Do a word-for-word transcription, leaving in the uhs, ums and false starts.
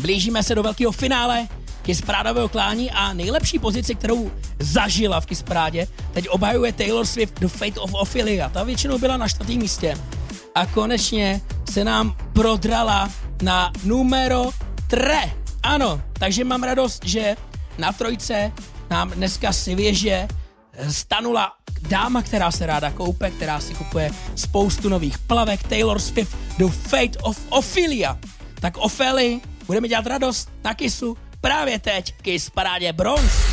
blížíme se do velkého finále Kiss Parádového klání a nejlepší pozici, kterou zažila v Kiss Parádě, teď obhajuje Taylor Swift The Fate of Ophelia. Ta většinou byla na čtvrtém místě a konečně se nám prodrala na numero tre. Ano, takže mám radost, že na trojce nám dneska si věže stanula dáma, která se ráda koupe, která si kupuje spoustu nových plavek, Taylor Swift The Fate of Ophelia. Tak Ophelii budeme dělat radost na Kissu právě teď v Kiss Parádě Bronx.